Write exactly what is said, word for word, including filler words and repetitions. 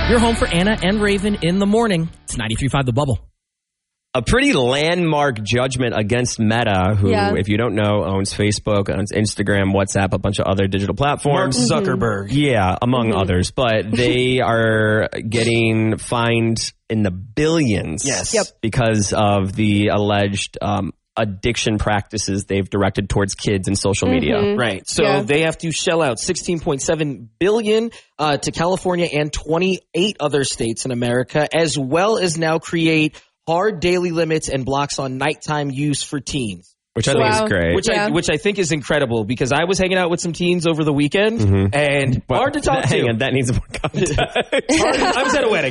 Your home for Anna and Raven in the morning. It's ninety-three point five The Bubble. A pretty landmark judgment against Meta, who, Yeah. if you don't know, owns Facebook, owns Instagram, WhatsApp, a bunch of other digital platforms. Mark Zuckerberg. Yeah, among Mm-hmm. others. But they are getting fined in the billions. Yes. Yep. Because of the alleged um, addiction practices they've directed towards kids in social media. Right. So Yeah. they have to shell out sixteen point seven billion dollars uh, to California and twenty-eight other states in America, as well as now create hard daily limits and blocks on nighttime use for teens. Which I think Wow. is great. Which Yeah. I which I think is incredible because I was hanging out with some teens over the weekend and Well, hard to talk hang to. on, that needs more context. Hard- I was at a wedding.